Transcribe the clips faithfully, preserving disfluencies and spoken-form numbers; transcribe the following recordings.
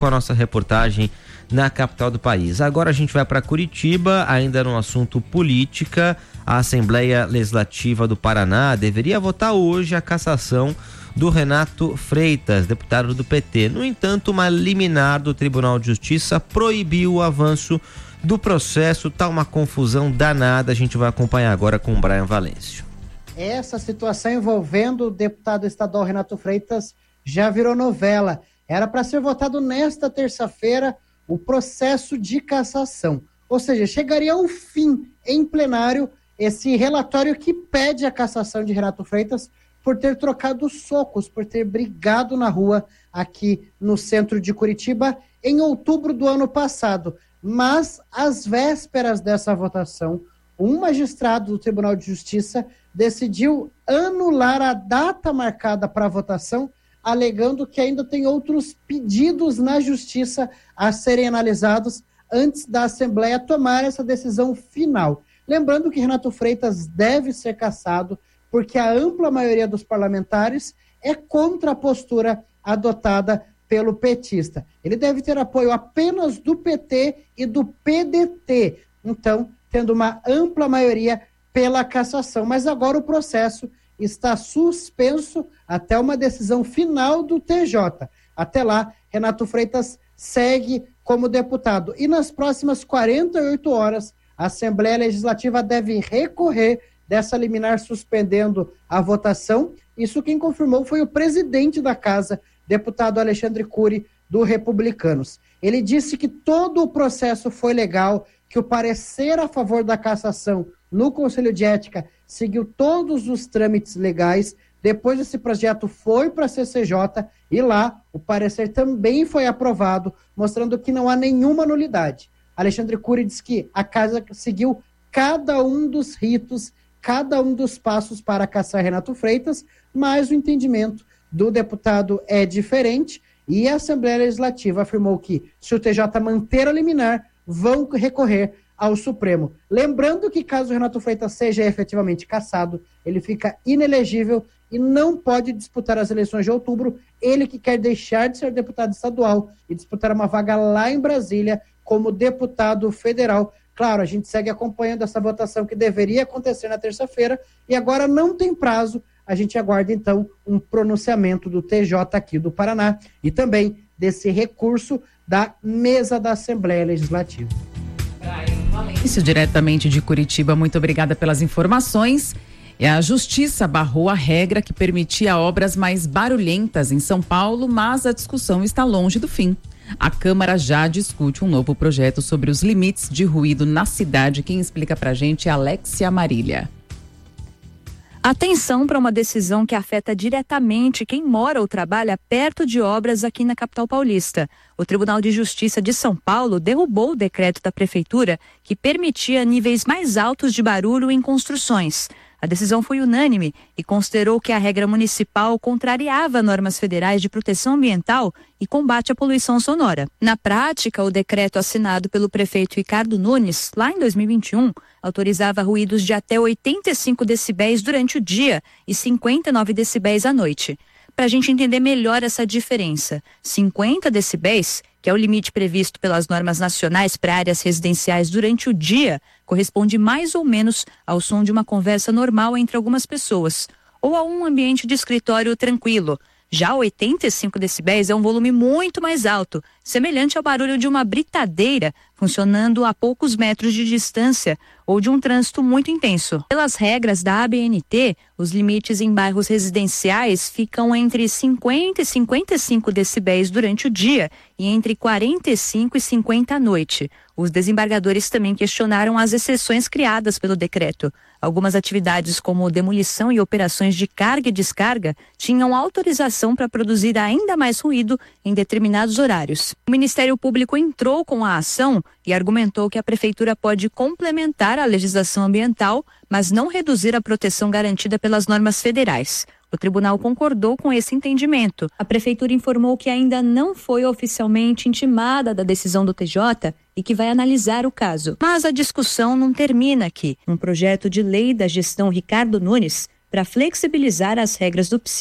com a nossa reportagem na capital do país. Agora a gente vai para Curitiba, ainda no assunto política. A Assembleia Legislativa do Paraná deveria votar hoje a cassação do Renato Freitas, deputado do P T. No entanto, uma liminar do Tribunal de Justiça proibiu o avanço do processo. Tá uma confusão danada. A gente vai acompanhar agora com o Brian Valêncio. Essa situação envolvendo o deputado estadual Renato Freitas já virou novela. Era para ser votado nesta terça-feira o processo de cassação. Ou seja, chegaria ao fim em plenário esse relatório que pede a cassação de Renato Freitas por ter trocado socos, por ter brigado na rua aqui no centro de Curitiba em outubro do ano passado. Mas, às vésperas dessa votação, um magistrado do Tribunal de Justiça decidiu anular a data marcada para a votação, alegando que ainda tem outros pedidos na Justiça a serem analisados antes da Assembleia tomar essa decisão final. Lembrando que Renato Freitas deve ser cassado porque a ampla maioria dos parlamentares é contra a postura adotada pelo petista. Ele deve ter apoio apenas do P T e do P D T, então, tendo uma ampla maioria pela cassação. Mas agora o processo está suspenso até uma decisão final do T J. Até lá, Renato Freitas segue como deputado. E nas próximas quarenta e oito horas, a Assembleia Legislativa deve recorrer dessa liminar suspendendo a votação. Isso quem confirmou foi o presidente da casa, deputado Alexandre Cury, do Republicanos. Ele disse que todo o processo foi legal, que o parecer a favor da cassação no Conselho de Ética seguiu todos os trâmites legais. Depois esse projeto foi para a C C J e lá o parecer também foi aprovado, mostrando que não há nenhuma nulidade. Alexandre Cury diz que a casa seguiu cada um dos ritos, cada um dos passos para cassar Renato Freitas, mas o entendimento do deputado é diferente e a Assembleia Legislativa afirmou que, se o T J manter a liminar, vão recorrer ao Supremo. Lembrando que, caso Renato Freitas seja efetivamente cassado, ele fica inelegível e não pode disputar as eleições de outubro. Ele que quer deixar de ser deputado estadual e disputar uma vaga lá em Brasília como deputado federal. Claro, a gente segue acompanhando essa votação que deveria acontecer na terça-feira e agora não tem prazo. A gente aguarda, então, um pronunciamento do T J aqui do Paraná e também desse recurso da mesa da Assembleia Legislativa. Isso diretamente de Curitiba, muito obrigada pelas informações. E a Justiça barrou a regra que permitia obras mais barulhentas em São Paulo, mas a discussão está longe do fim. A Câmara já discute um novo projeto sobre os limites de ruído na cidade. Quem explica pra gente é Alexia Marília. Atenção para uma decisão que afeta diretamente quem mora ou trabalha perto de obras aqui na capital paulista. O Tribunal de Justiça de São Paulo derrubou o decreto da Prefeitura que permitia níveis mais altos de barulho em construções. A decisão foi unânime e considerou que a regra municipal contrariava normas federais de proteção ambiental e combate à poluição sonora. Na prática, o decreto assinado pelo prefeito Ricardo Nunes, lá em dois mil e vinte e um, autorizava ruídos de até oitenta e cinco decibéis durante o dia e cinquenta e nove decibéis à noite. Para a gente entender melhor essa diferença, cinquenta decibéis, que é o limite previsto pelas normas nacionais para áreas residenciais durante o dia, corresponde mais ou menos ao som de uma conversa normal entre algumas pessoas, ou a um ambiente de escritório tranquilo. Já oitenta e cinco decibéis é um volume muito mais alto, semelhante ao barulho de uma britadeira funcionando a poucos metros de distância ou de um trânsito muito intenso. Pelas regras da A B N T, os limites em bairros residenciais ficam entre cinquenta e cinquenta e cinco decibéis durante o dia e entre quarenta e cinco e cinquenta à noite. Os desembargadores também questionaram as exceções criadas pelo decreto. Algumas atividades, como demolição e operações de carga e descarga, tinham autorização para produzir ainda mais ruído em determinados horários. O Ministério Público entrou com a ação e argumentou que a Prefeitura pode complementar a legislação ambiental, mas não reduzir a proteção garantida pelas normas federais. O tribunal concordou com esse entendimento. A Prefeitura informou que ainda não foi oficialmente intimada da decisão do T J e que vai analisar o caso. Mas a discussão não termina aqui. Um projeto de lei da gestão Ricardo Nunes para flexibilizar as regras do P S I L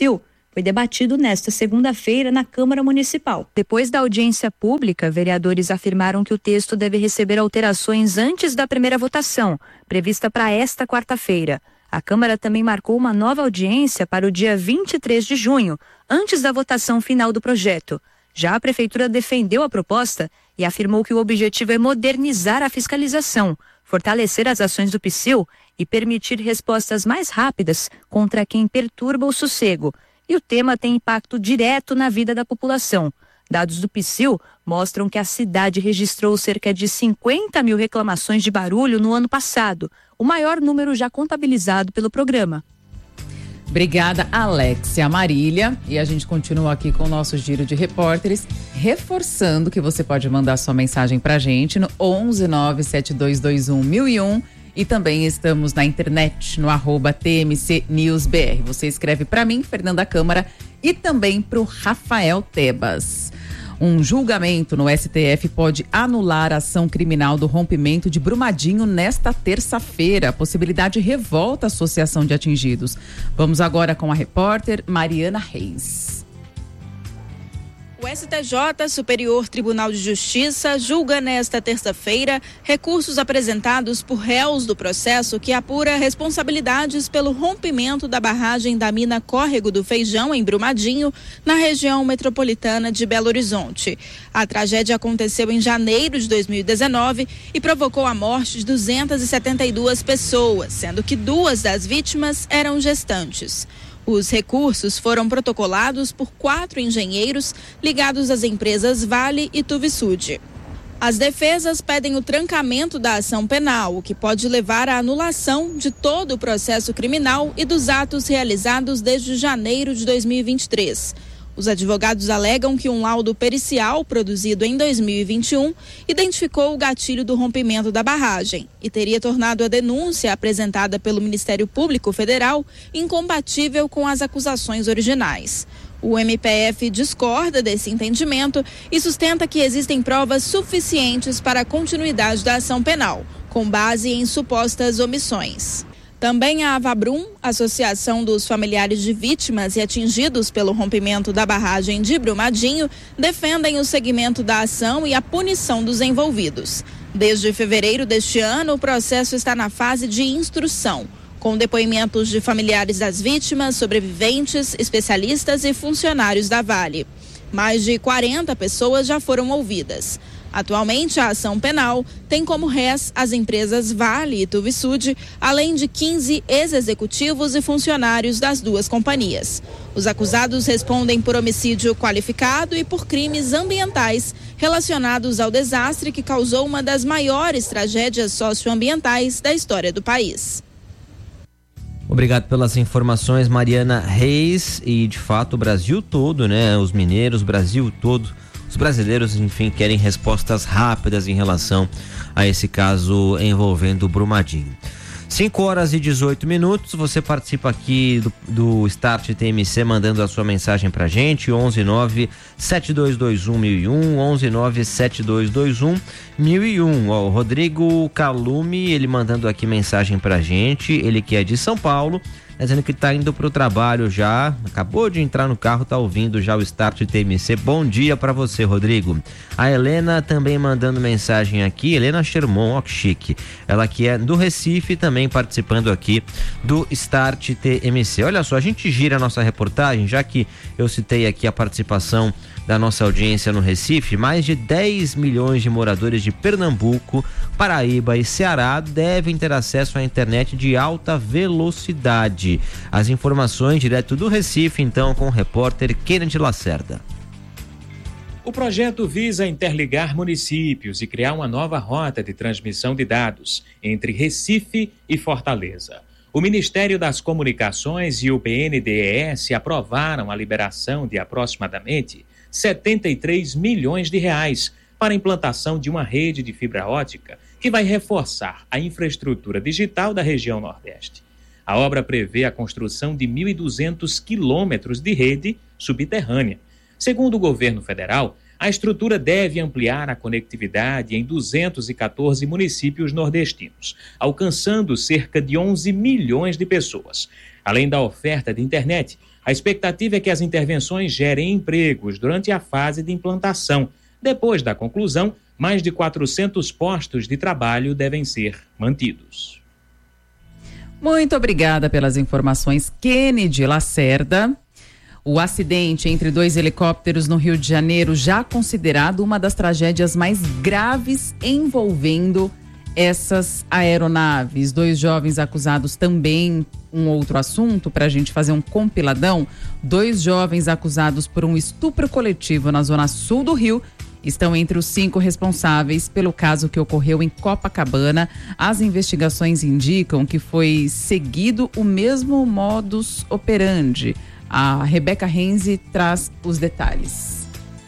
foi debatido nesta segunda-feira na Câmara Municipal. Depois da audiência pública, vereadores afirmaram que o texto deve receber alterações antes da primeira votação, prevista para esta quarta-feira. A Câmara também marcou uma nova audiência para o dia vinte e três de junho, antes da votação final do projeto. Já a Prefeitura defendeu a proposta e afirmou que o objetivo é modernizar a fiscalização, fortalecer as ações do Psil e permitir respostas mais rápidas contra quem perturba o sossego. E o tema tem impacto direto na vida da população. Dados do Psil mostram que a cidade registrou cerca de cinquenta mil reclamações de barulho no ano passado, o maior número já contabilizado pelo programa. Obrigada, Alexia Marília. E a gente continua aqui com o nosso giro de repórteres, reforçando que você pode mandar sua mensagem pra gente no onze nove sete dois dois um mil e um e também estamos na internet no arroba T M C News B R. Você escreve pra mim, Fernanda Câmara, e também pro Rafael Tebas. Um julgamento no S T F pode anular a ação criminal do rompimento de Brumadinho nesta terça-feira. A possibilidade revolta a associação de atingidos. Vamos agora com a repórter Mariana Reis. O S T J, Superior Tribunal de Justiça, julga nesta terça-feira recursos apresentados por réus do processo que apura responsabilidades pelo rompimento da barragem da mina Córrego do Feijão, em Brumadinho, na região metropolitana de Belo Horizonte. A tragédia aconteceu em janeiro de dois mil e dezenove e provocou a morte de duzentas e setenta e duas pessoas, sendo que duas das vítimas eram gestantes. Os recursos foram protocolados por quatro engenheiros ligados às empresas Vale e Tuvisud. As defesas pedem o trancamento da ação penal, o que pode levar à anulação de todo o processo criminal e dos atos realizados desde janeiro de dois mil e vinte e três. Os advogados alegam que um laudo pericial produzido em dois mil e vinte e um identificou o gatilho do rompimento da barragem e teria tornado a denúncia apresentada pelo Ministério Público Federal incompatível com as acusações originais. O M P F discorda desse entendimento e sustenta que existem provas suficientes para a continuidade da ação penal, com base em supostas omissões. Também a Avabrum, Associação dos Familiares de Vítimas e Atingidos pelo Rompimento da Barragem de Brumadinho, defendem o segmento da ação e a punição dos envolvidos. Desde fevereiro deste ano, o processo está na fase de instrução, com depoimentos de familiares das vítimas, sobreviventes, especialistas e funcionários da Vale. Mais de quarenta pessoas já foram ouvidas. Atualmente, a ação penal tem como réis as empresas Vale e Tuvisud, além de quinze ex-executivos e funcionários das duas companhias. Os acusados respondem por homicídio qualificado e por crimes ambientais relacionados ao desastre que causou uma das maiores tragédias socioambientais da história do país. Obrigado pelas informações, Mariana Reis. E de fato o Brasil todo, né? Os mineiros, o Brasil todo, os brasileiros, enfim, querem respostas rápidas em relação a esse caso envolvendo o Brumadinho. cinco horas e dezoito minutos, você participa aqui do, do Start T M C mandando a sua mensagem pra gente, onze nove sete dois dois um mil e um, onze nove sete dois dois um mil e um. Ó, o Rodrigo Calume, ele mandando aqui mensagem pra gente, ele que é de São Paulo, dizendo que tá indo pro trabalho já, acabou de entrar no carro, tá ouvindo já o Start T M C. Bom dia para você, Rodrigo. A Helena também mandando mensagem aqui, Helena Sherman, ó que chique, ela que é do Recife, também participando aqui do Start T M C. Olha só, a gente gira a nossa reportagem, já que eu citei aqui a participação da nossa audiência no Recife, mais de dez milhões de moradores de Pernambuco, Paraíba e Ceará devem ter acesso à internet de alta velocidade. As informações direto do Recife, então, com o repórter Kennedy Lacerda. O projeto visa interligar municípios e criar uma nova rota de transmissão de dados entre Recife e Fortaleza. O Ministério das Comunicações e o P N D E S aprovaram a liberação de aproximadamente setenta e três milhões de reais para a implantação de uma rede de fibra ótica que vai reforçar a infraestrutura digital da região Nordeste. A obra prevê a construção de mil e duzentos quilômetros de rede subterrânea. Segundo o governo federal, a estrutura deve ampliar a conectividade em duzentos e quatorze municípios nordestinos, alcançando cerca de onze milhões de pessoas. Além da oferta de internet, a A expectativa é que as intervenções gerem empregos durante a fase de implantação. Depois da conclusão, mais de quatrocentos postos de trabalho devem ser mantidos. Muito obrigada pelas informações, Kennedy Lacerda. O acidente entre dois helicópteros no Rio de Janeiro, já considerado uma das tragédias mais graves envolvendo essas aeronaves. Dois jovens acusados também, um outro assunto para a gente fazer um compiladão. Dois jovens acusados por um estupro coletivo na zona sul do Rio estão entre os cinco responsáveis pelo caso que ocorreu em Copacabana. As investigações indicam que foi seguido o mesmo modus operandi. A Rebeca Renzi traz os detalhes.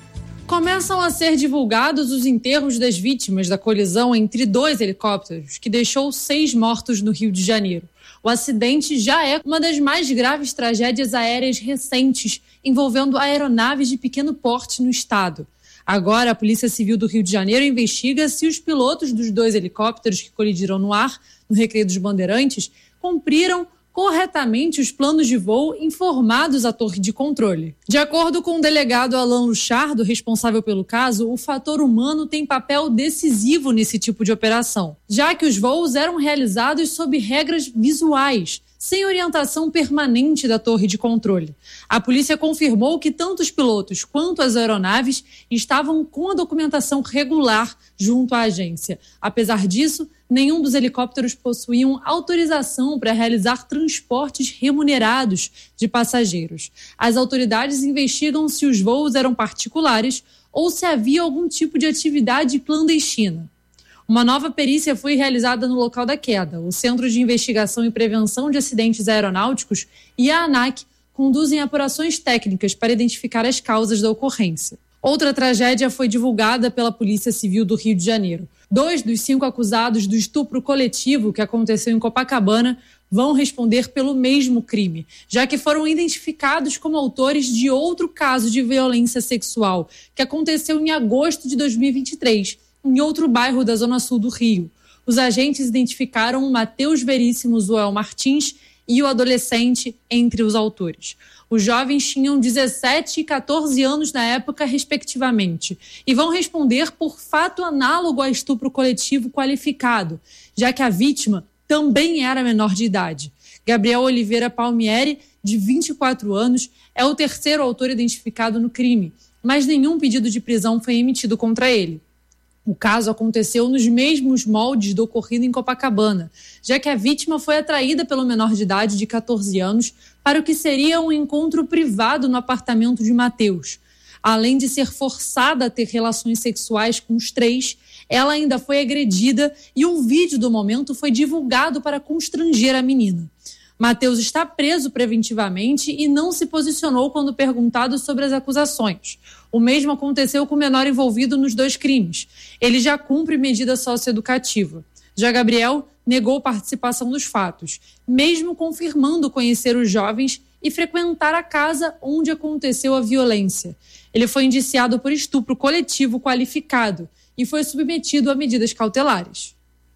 Começam a ser divulgados os enterros das vítimas da colisão entre dois helicópteros, que deixou seis mortos no Rio de Janeiro. O acidente já é uma das mais graves tragédias aéreas recentes, envolvendo aeronaves de pequeno porte no estado. Agora, a Polícia Civil do Rio de Janeiro investiga se os pilotos dos dois helicópteros que colidiram no ar, no Recreio dos Bandeirantes, cumpriram corretamente os planos de voo informados à torre de controle. De acordo com o delegado Alain Luchardo, responsável pelo caso, o fator humano tem papel decisivo nesse tipo de operação, já que os voos eram realizados sob regras visuais, sem orientação permanente da torre de controle. A polícia confirmou que tanto os pilotos quanto as aeronaves estavam com a documentação regular junto à agência. Apesar disso, nenhum dos helicópteros possuíam autorização para realizar transportes remunerados de passageiros. As autoridades investigam se os voos eram particulares ou se havia algum tipo de atividade clandestina. Uma nova perícia foi realizada no local da queda. O Centro de Investigação e Prevenção de Acidentes Aeronáuticos e a ANAC conduzem apurações técnicas para identificar as causas da ocorrência. Outra tragédia foi divulgada pela Polícia Civil do Rio de Janeiro. Dois dos cinco acusados do estupro coletivo que aconteceu em Copacabana vão responder pelo mesmo crime, já que foram identificados como autores de outro caso de violência sexual, que aconteceu em agosto de dois mil e vinte e três, em outro bairro da zona sul do Rio. Os agentes identificaram Matheus Veríssimo Zoel Martins e o adolescente entre os autores. Os jovens tinham dezessete e quatorze anos na época, respectivamente, e vão responder por fato análogo a estupro coletivo qualificado, já que a vítima também era menor de idade. Gabriel Oliveira Palmieri, de vinte e quatro anos, é o terceiro autor identificado no crime, mas nenhum pedido de prisão foi emitido contra ele. O caso aconteceu nos mesmos moldes do ocorrido em Copacabana, já que a vítima foi atraída pelo menor de idade de quatorze anos para o que seria um encontro privado no apartamento de Matheus. Além de ser forçada a ter relações sexuais com os três, ela ainda foi agredida e um vídeo do momento foi divulgado para constranger a menina. Matheus está preso preventivamente e não se posicionou quando perguntado sobre as acusações. O mesmo aconteceu com o menor envolvido nos dois crimes. Ele já cumpre medida socioeducativa. Já Gabriel negou participação nos fatos, mesmo confirmando conhecer os jovens e frequentar a casa onde aconteceu a violência. Ele foi indiciado por estupro coletivo qualificado e foi submetido a medidas cautelares.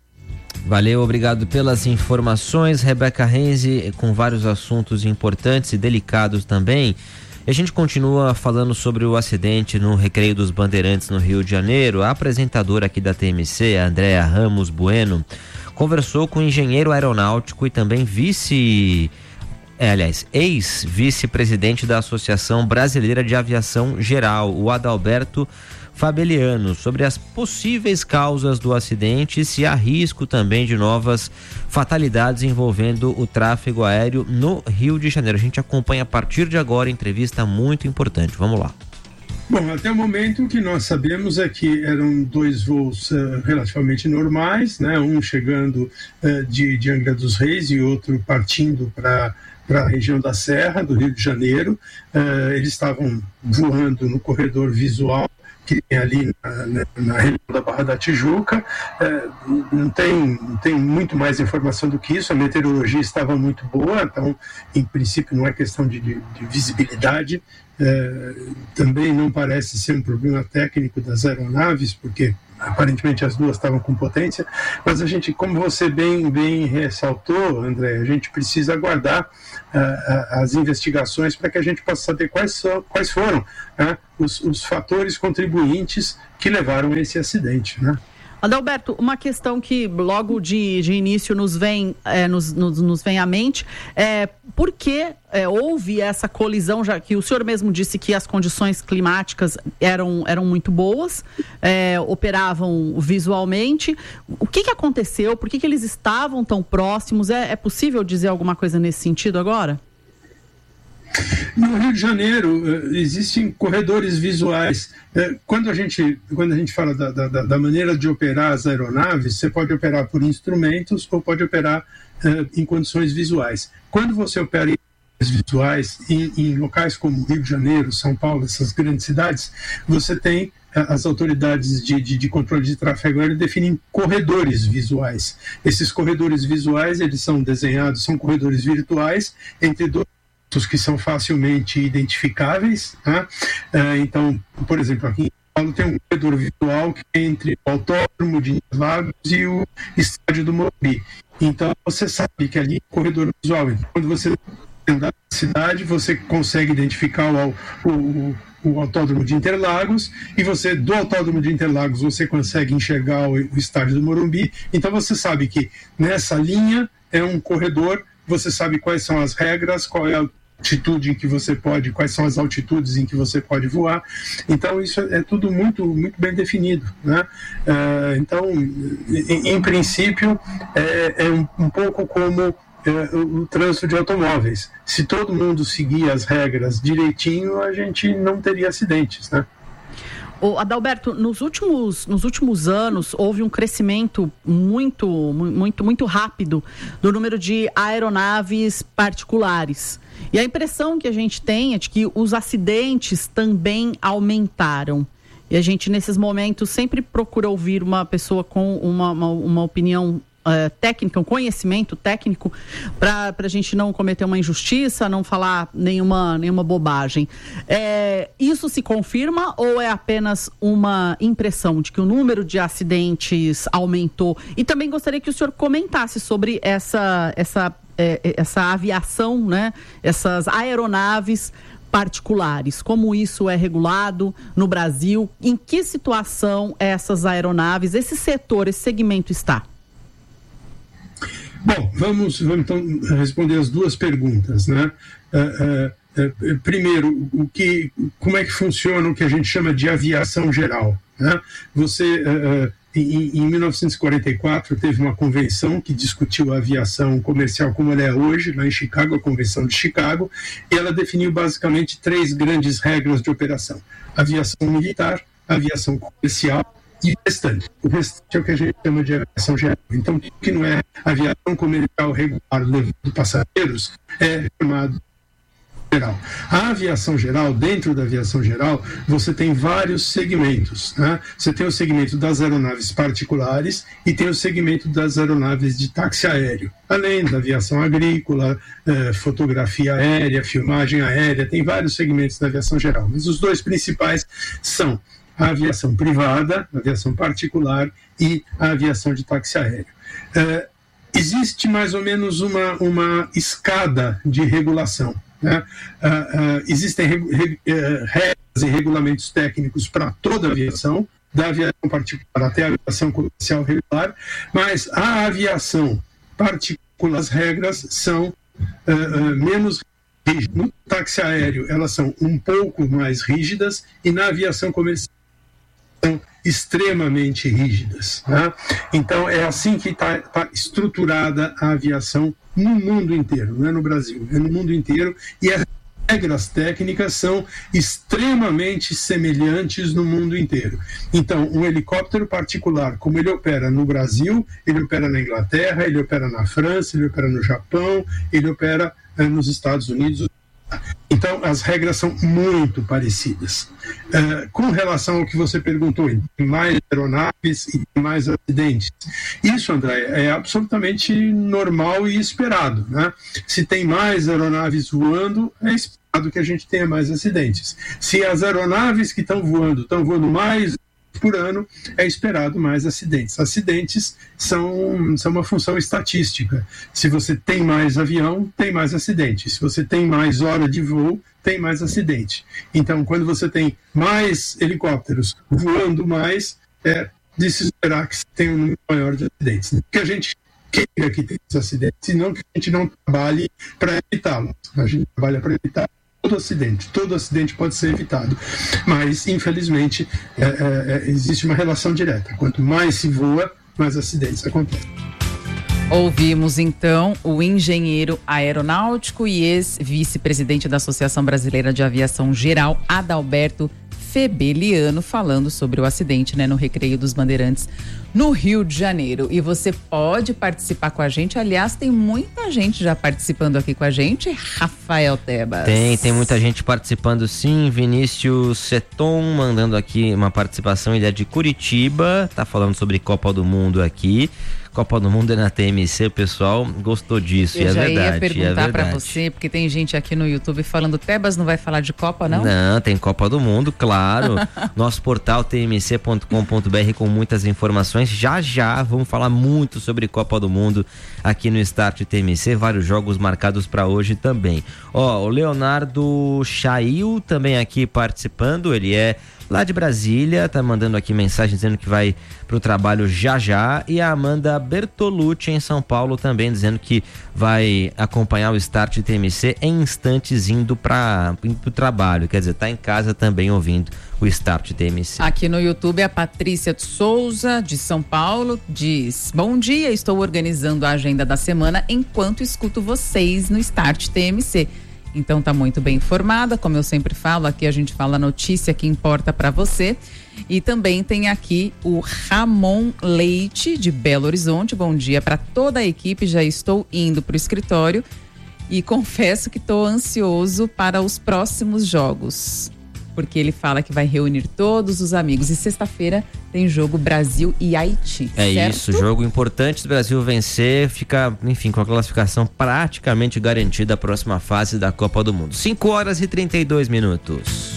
Valeu, obrigado pelas informações, Rebeca Renzi, com vários assuntos importantes e delicados também. E a gente continua falando sobre o acidente no Recreio dos Bandeirantes, no Rio de Janeiro. A apresentadora aqui da T M C, a Andréa Ramos Bueno, conversou com o engenheiro aeronáutico e também vice... É, aliás, ex-vice-presidente da Associação Brasileira de Aviação Geral, o Adalberto Fabeliano, sobre as possíveis causas do acidente e se há risco também de novas fatalidades envolvendo o tráfego aéreo no Rio de Janeiro. A gente acompanha a partir de agora, entrevista muito importante. Vamos lá. Bom, até o momento o que nós sabemos é que eram dois voos uh, relativamente normais, né? Um chegando uh, de, de Angra dos Reis e outro partindo para para a região da Serra, do Rio de Janeiro. Uh, eles estavam voando no corredor visual que tem ali na, na, na região da Barra da Tijuca. Uh, não tem, não tem muito mais informação do que isso. A meteorologia estava muito boa, então, em princípio, não é questão de, de, de visibilidade. Uh, também não parece ser um problema técnico das aeronaves, porque aparentemente as duas estavam com potência, mas a gente, como você bem, bem ressaltou, André, a gente precisa aguardar uh, as investigações para que a gente possa saber quais, são, quais foram uh, os, os fatores contribuintes que levaram a esse acidente, né? Adalberto, uma questão que logo de, de início nos vem, é, nos, nos, nos vem à mente é por que é, houve essa colisão, já que o senhor mesmo disse que as condições climáticas eram, eram muito boas, é, operavam visualmente. O que, que aconteceu? Por que, que eles estavam tão próximos? É, é possível dizer alguma coisa nesse sentido agora? No Rio de Janeiro, existem corredores visuais. Quando a gente, quando a gente fala da, da, da maneira de operar as aeronaves, você pode operar por instrumentos ou pode operar uh, em condições visuais. Quando você opera em visuais, em, em locais como Rio de Janeiro, São Paulo, essas grandes cidades, você tem as autoridades de, de, de controle de tráfego aéreo definem corredores visuais. Esses corredores visuais, eles são desenhados, são corredores virtuais entre dois que são facilmente identificáveis, né? Então, por exemplo, aqui em São Paulo tem um corredor virtual que é entre o Autódromo de Interlagos e o Estádio do Morumbi. Então, você sabe que ali é um corredor visual. Então, quando você anda na cidade, você consegue identificar o, o, o Autódromo de Interlagos, e você, do Autódromo de Interlagos, você consegue enxergar o, o Estádio do Morumbi. Então, você sabe que nessa linha é um corredor. Você sabe quais são as regras, qual é a altitude em que você pode, quais são as altitudes em que você pode voar. Então, isso é, é tudo muito, muito bem definido, né? Uh, então, em, em princípio, é, é um, um pouco como é, o, o trânsito de automóveis. Se todo mundo seguir as regras direitinho, a gente não teria acidentes, né? O Adalberto, nos últimos, nos últimos anos houve um crescimento muito, muito, muito rápido do número de aeronaves particulares. E a impressão que a gente tem é de que os acidentes também aumentaram. E a gente, nesses momentos, sempre procura ouvir uma pessoa com uma, uma, uma opinião Uh, técnica, um conhecimento técnico, para a gente não cometer uma injustiça, não falar nenhuma, nenhuma bobagem. É, isso se confirma ou é apenas uma impressão de que o número de acidentes aumentou? E também gostaria que o senhor comentasse sobre essa, essa, é, essa aviação, né? Essas aeronaves particulares, como isso é regulado no Brasil, em que situação essas aeronaves, esse setor, esse segmento está? Bom, vamos, vamos então responder as duas perguntas, né? Uh, uh, uh, primeiro, o que, como é que funciona o que a gente chama de aviação geral, né? Você, uh, uh, em, em mil novecentos e quarenta e quatro, teve uma convenção que discutiu a aviação comercial como ela é hoje, lá em Chicago, a Convenção de Chicago, e ela definiu basicamente três grandes regras de operação: aviação militar, aviação comercial e o restante. O restante é o que a gente chama de aviação geral. Então, o que não é aviação comercial regular levando passageiros é chamado geral. A aviação geral, dentro da aviação geral, você tem vários segmentos, né? Você tem o segmento das aeronaves particulares e tem o segmento das aeronaves de táxi aéreo. Além da aviação agrícola, eh, fotografia aérea, filmagem aérea, tem vários segmentos da aviação geral. Mas os dois principais são a aviação privada, a aviação particular e a aviação de táxi aéreo. Uh, existe mais ou menos uma, uma escada de regulação, né? Uh, uh, existem reg, reg, uh, regras e regulamentos técnicos para toda a aviação, da aviação particular até a aviação comercial regular, mas a aviação particular, as regras são uh, uh, menos rígidas. No táxi aéreo, elas são um pouco mais rígidas, e na aviação comercial são extremamente rígidas, né? Então é assim que está tá estruturada a aviação no mundo inteiro, não é no Brasil, é no mundo inteiro, e as regras técnicas são extremamente semelhantes no mundo inteiro. Então, um helicóptero particular, como ele opera no Brasil, ele opera na Inglaterra, ele opera na França, ele opera no Japão, ele opera eh, nos Estados Unidos. Então, as regras são muito parecidas. Uh, com relação ao que você perguntou, tem mais aeronaves e tem mais acidentes. Isso, André, é absolutamente normal e esperado, né? Se tem mais aeronaves voando, é esperado que a gente tenha mais acidentes. Se as aeronaves que estão voando estão voando mais por ano, é esperado mais acidentes. Acidentes são, são uma função estatística. Se você tem mais avião, tem mais acidente. Se você tem mais hora de voo, tem mais acidente. Então, quando você tem mais helicópteros voando mais, é de se esperar que você tenha um número maior de acidentes. Não que a gente queira que tenha esses acidentes, senão que a gente não trabalhe para evitá-los. A gente trabalha para evitar todo acidente. Todo acidente pode ser evitado. Mas, infelizmente, é, é, existe uma relação direta. Quanto mais se voa, mais acidentes acontecem. Ouvimos, então, o engenheiro aeronáutico e ex-vice-presidente da Associação Brasileira de Aviação Geral, Adalberto Febeliano, falando sobre o acidente, né, no Recreio dos Bandeirantes, no Rio de Janeiro. E você pode participar com a gente. Aliás, tem muita gente já participando aqui com a gente. Rafael Tebas. Tem, tem muita gente participando, sim. Vinícius Seton mandando aqui uma participação. Ele é de Curitiba, tá falando sobre Copa do Mundo aqui. Copa do Mundo é na T M C, o pessoal gostou disso, Eu é já verdade. ia perguntar é pra você, porque tem gente aqui no YouTube falando, Tebas não vai falar de Copa, não? Não, tem Copa do Mundo, claro. Nosso portal t m c ponto com ponto b r com muitas informações. Já já vamos falar muito sobre Copa do Mundo aqui no Start T M C, vários jogos marcados para hoje também. Ó, o Leonardo Chail também aqui participando, ele é lá de Brasília, tá mandando aqui mensagem dizendo que vai pro trabalho já já, e a Amanda Bertolucci em São Paulo também dizendo que vai acompanhar o Start T M C em instantes indo para o trabalho, quer dizer, tá em casa também ouvindo o Start T M C. Aqui no YouTube a Patrícia de Souza, de São Paulo, diz: bom dia, estou organizando a agenda da semana enquanto escuto vocês no Start T M C. Então tá muito bem informada, como eu sempre falo, aqui a gente fala a notícia que importa para você. E também tem aqui o Ramon Leite, de Belo Horizonte. Bom dia para toda a equipe, já estou indo pro escritório e confesso que estou ansioso para os próximos jogos, porque ele fala que vai reunir todos os amigos. E sexta-feira tem jogo Brasil e Haiti. É certo? isso, jogo importante. Se o Brasil vencer, fica, enfim, com a classificação praticamente garantida à próxima fase da Copa do Mundo. cinco horas e trinta e dois minutos.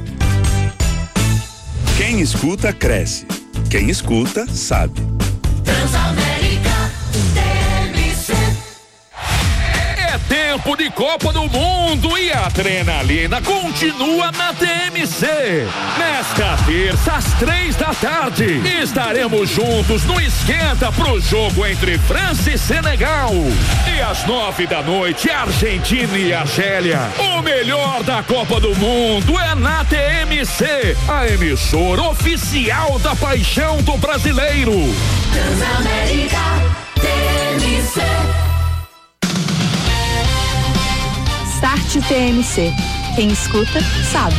Quem escuta, cresce. Quem escuta, sabe. Transamérica T M C. É tempo de Copa do Mundo e a adrenalina continua na T M C. Nesta terça, às três da tarde, estaremos juntos no Esquenta pro jogo entre França e Senegal. E às nove da noite, Argentina e Argélia. O melhor da Copa do Mundo é na T M C, a emissora oficial da paixão do brasileiro. Transamérica T M C. Start T M C. Quem escuta, sabe.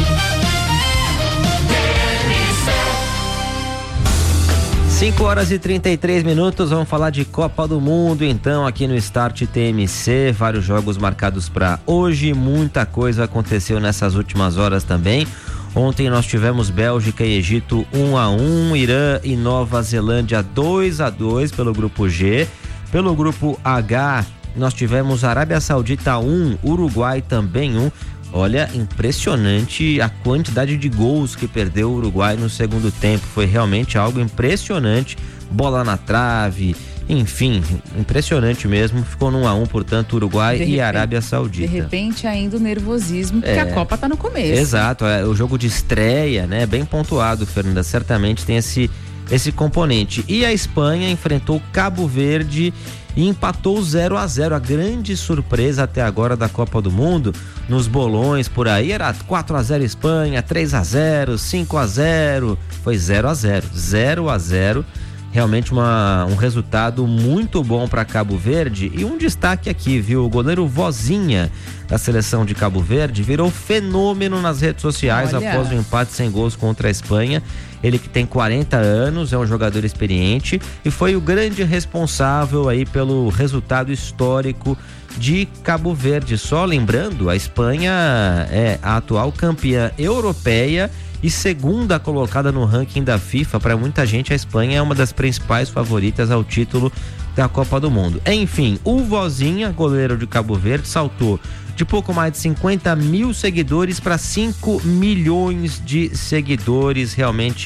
cinco horas e trinta e três minutos, vamos falar de Copa do Mundo, então, aqui no Start T M C, vários jogos marcados para hoje, muita coisa aconteceu nessas últimas horas também. Ontem nós tivemos Bélgica e Egito um a um, Irã e Nova Zelândia dois a dois pelo grupo G. Pelo grupo H, nós tivemos Arábia Saudita um, Uruguai também um. Olha, impressionante a quantidade de gols que perdeu o Uruguai no segundo tempo. Foi realmente algo impressionante. Bola na trave, enfim, impressionante mesmo. Ficou no um a um, portanto, Uruguai De e repente, Arábia Saudita. De repente, ainda o nervosismo, porque É. a Copa tá no começo. Exato, é o jogo de estreia, né? Bem pontuado, Fernanda. Certamente tem esse, esse componente. E a Espanha enfrentou Cabo Verde e empatou zero a zero. A grande surpresa até agora da Copa do Mundo, nos bolões por aí, era quatro a zero Espanha, três a zero, cinco a zero, foi zero a zero, zero a zero. Realmente uma, um resultado muito bom para Cabo Verde. E um destaque aqui, viu? O goleiro Vozinha, da seleção de Cabo Verde, virou fenômeno nas redes sociais. Olha. Após o empate sem gols contra a Espanha. Ele que tem quarenta anos, é um jogador experiente e foi o grande responsável aí pelo resultado histórico de Cabo Verde. Só lembrando, a Espanha é a atual campeã europeia e segunda colocada no ranking da FIFA. Para muita gente, a Espanha é uma das principais favoritas ao título da Copa do Mundo. Enfim, o Vozinha, goleiro de Cabo Verde, saltou de pouco mais de cinquenta mil seguidores para cinco milhões de seguidores. Realmente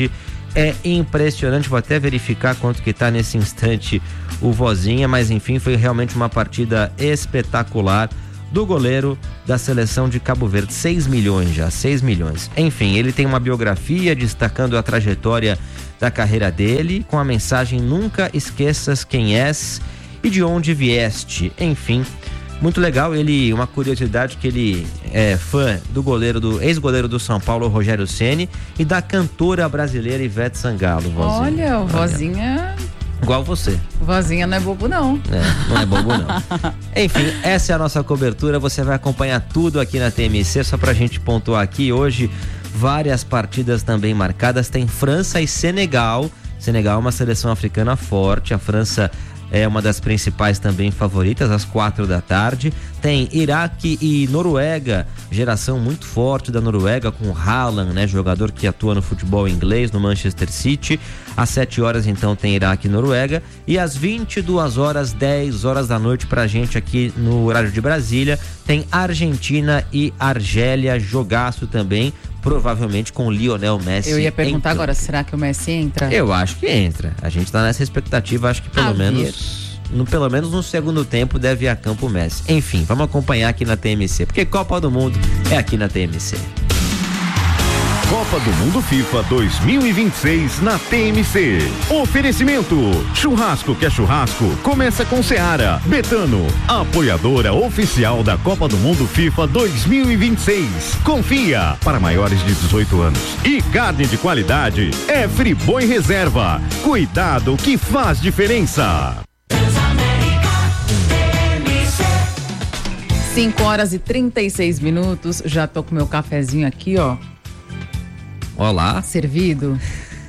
é impressionante. Vou até verificar quanto que tá nesse instante o Vozinha, mas enfim, foi realmente uma partida espetacular do goleiro da seleção de Cabo Verde. seis milhões já, seis milhões. Enfim, ele tem uma biografia destacando a trajetória da carreira dele, com a mensagem: nunca esqueças quem és e de onde vieste. Enfim, muito legal. Ele, uma curiosidade, que ele é fã do goleiro, do ex-goleiro do São Paulo, Rogério Ceni, e da cantora brasileira Ivete Sangalo. Vozinha. Olha, o Vozinha... Igual você. Vozinha não é bobo, não. É, não é bobo, não. Enfim, essa é a nossa cobertura. Você vai acompanhar tudo aqui na T M C. Só pra gente pontuar aqui, hoje, várias partidas também marcadas. Tem França e Senegal. Senegal é uma seleção africana forte. A França é uma das principais também favoritas, às quatro da tarde. Tem Iraque e Noruega, geração muito forte da Noruega, com Haaland, né, jogador que atua no futebol inglês, no Manchester City. Às sete horas, então, tem Iraque e Noruega. E às vinte e duas horas, dez horas da noite, pra gente aqui no horário de Brasília, tem Argentina e Argélia, jogaço também, provavelmente com Lionel Messi. Eu ia perguntar em... agora, será que o Messi entra? Eu acho que entra. A gente tá nessa expectativa, acho que pelo A menos... No, pelo menos no segundo tempo deve ir a campo o Messi. Enfim, vamos acompanhar aqui na T M C, porque Copa do Mundo é aqui na T M C. Copa do Mundo FIFA dois mil e vinte e seis na T M C. Oferecimento: churrasco que é churrasco, começa com Seara. Betano, apoiadora oficial da Copa do Mundo FIFA dois mil e vinte e seis. Confia, para maiores de dezoito anos. E carne de qualidade é Friboi Reserva. Cuidado que faz diferença. cinco horas e trinta e seis minutos. Já tô com meu cafezinho aqui, ó. Olá. Servido.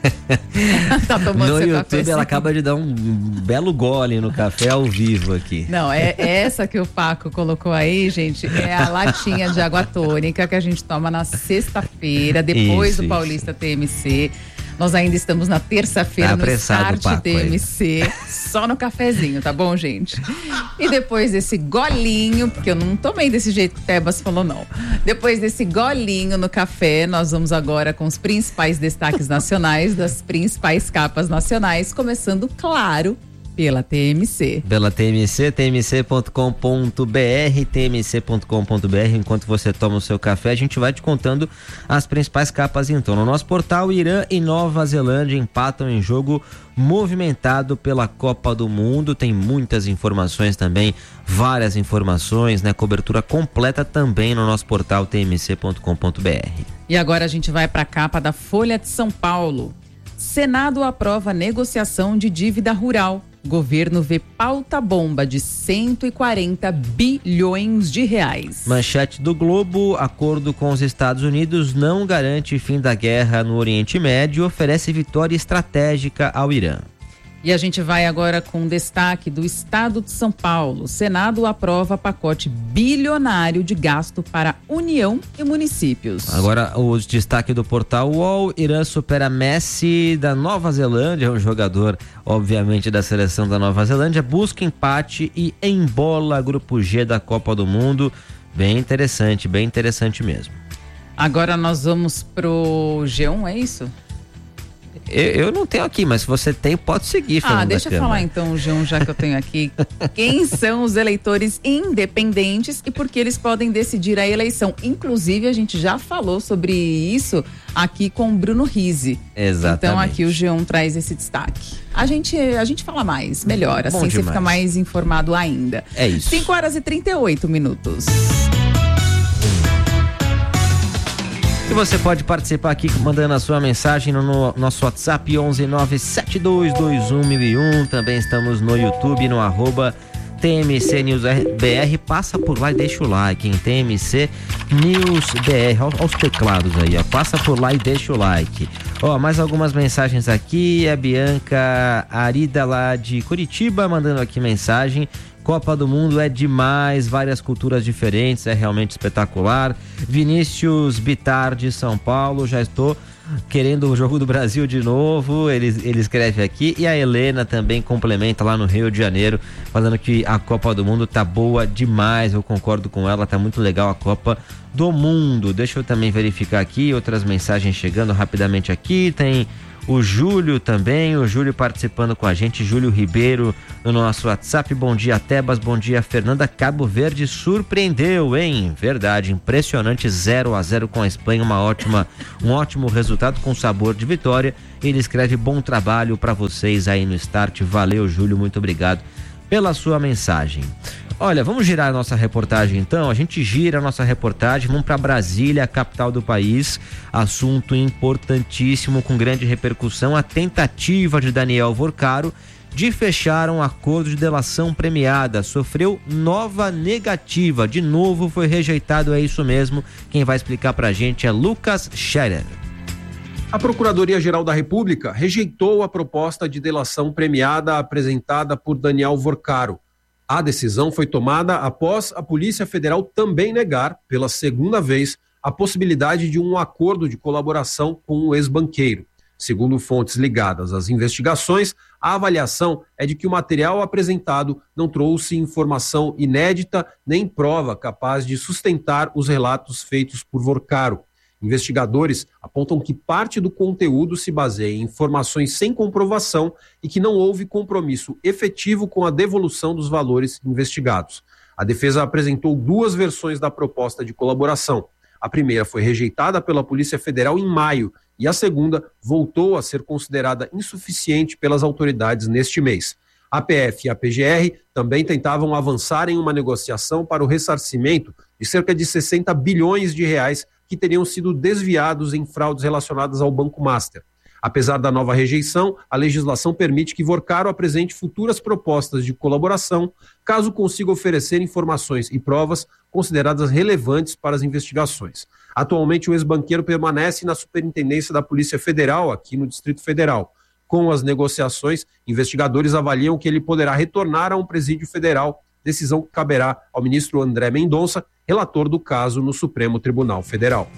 Tá tomando no seu YouTube cafezinho? ela acaba de dar um belo gole no café ao vivo aqui. Não, é essa que o Paco colocou aí, gente, é a latinha de água tônica que a gente toma na sexta-feira, depois Isso, do Paulista T M C. Nós ainda estamos na terça-feira Tá no apressado, Start Paco, T M C, só no cafezinho, tá bom, gente? E depois desse golinho, porque eu não tomei desse jeito que o Tebas falou, não. Depois desse golinho no café, nós vamos agora com os principais destaques nacionais, das principais capas nacionais, começando, claro, pela T M C. Pela T M C, t m c ponto com ponto b r, t m c ponto com ponto b r. Enquanto você toma o seu café, a gente vai te contando as principais capas. Então, no nosso portal, Irã e Nova Zelândia empatam em jogo movimentado pela Copa do Mundo. Tem muitas informações também, várias informações, né? Cobertura completa também no nosso portal t m c ponto com ponto b r. E agora a gente vai para a capa da Folha de São Paulo. Senado aprova negociação de dívida rural. Governo vê pauta bomba de cento e quarenta bilhões de reais. Manchete do Globo: acordo com os Estados Unidos não garante fim da guerra no Oriente Médio e oferece vitória estratégica ao Irã. E a gente vai agora com destaque do Estado de São Paulo. O Senado aprova pacote bilionário de gasto para União e municípios. Agora, o destaque do portal U O L: Irã supera Messi da Nova Zelândia, um jogador, obviamente, da seleção da Nova Zelândia, busca empate e embola grupo G da Copa do Mundo. Bem interessante, bem interessante mesmo. Agora nós vamos pro G um, é isso? Eu, eu não tenho aqui, mas se você tem, pode seguir. Ah, deixa eu falar então, João, já que eu tenho aqui. Quem são os eleitores independentes e por que eles podem decidir a eleição? Inclusive, a gente já falou sobre isso aqui com o Bruno Rizzi. Exatamente. Então aqui o G um traz esse destaque. A gente, a gente fala mais, melhor, assim você fica mais informado ainda. É isso. cinco horas e trinta e oito minutos. E você pode participar aqui mandando a sua mensagem no, no nosso WhatsApp onze nove sete dois dois um mil e um. Também estamos no YouTube, no arroba T M C News B R. Passa por lá e deixa o like em T M C News B R. Olha os teclados aí, ó. Passa por lá e deixa o like. Ó, mais algumas mensagens aqui. A Bianca Arida lá de Curitiba mandando aqui mensagem. Copa do Mundo é demais, várias culturas diferentes, é realmente espetacular. Vinícius Bitar de São Paulo, já estou querendo o jogo do Brasil de novo, ele, ele escreve aqui. E a Helena também complementa lá no Rio de Janeiro, falando que a Copa do Mundo tá boa demais, eu concordo com ela, tá muito legal a Copa do Mundo. Deixa eu também verificar aqui, outras mensagens chegando rapidamente aqui, tem O Júlio também, o Júlio participando com a gente, Júlio Ribeiro no nosso WhatsApp. Bom dia, Tebas, bom dia, Fernanda. Cabo Verde surpreendeu, hein? Verdade, impressionante, zero a zero com a Espanha, uma ótima, um ótimo resultado com sabor de vitória. Ele escreve: bom trabalho para vocês aí no Start. Valeu, Júlio, muito obrigado pela sua mensagem. Olha, vamos girar a nossa reportagem então. A gente gira a nossa reportagem, vamos para Brasília, a capital do país. Assunto importantíssimo, com grande repercussão: a tentativa de Daniel Vorcaro de fechar um acordo de delação premiada. Sofreu nova negativa, de novo foi rejeitado, é isso mesmo. Quem vai explicar pra gente é Lucas Scherer. A Procuradoria-Geral da República rejeitou a proposta de delação premiada apresentada por Daniel Vorcaro. A decisão foi tomada após a Polícia Federal também negar, pela segunda vez, a possibilidade de um acordo de colaboração com o ex-banqueiro. Segundo fontes ligadas às investigações, a avaliação é de que o material apresentado não trouxe informação inédita nem prova capaz de sustentar os relatos feitos por Vorcaro. Investigadores apontam que parte do conteúdo se baseia em informações sem comprovação e que não houve compromisso efetivo com a devolução dos valores investigados. A defesa apresentou duas versões da proposta de colaboração. A primeira foi rejeitada pela Polícia Federal em maio e a segunda voltou a ser considerada insuficiente pelas autoridades neste mês. A P F e a P G R também tentavam avançar em uma negociação para o ressarcimento de cerca de sessenta bilhões de reais que teriam sido desviados em fraudes relacionadas ao Banco Master. Apesar da nova rejeição, a legislação permite que Vorcaro apresente futuras propostas de colaboração, caso consiga oferecer informações e provas consideradas relevantes para as investigações. Atualmente, o ex-banqueiro permanece na Superintendência da Polícia Federal, aqui no Distrito Federal. Com as negociações, investigadores avaliam que ele poderá retornar a um presídio federal, decisão que caberá ao ministro André Mendonça, relator do caso no Supremo Tribunal Federal.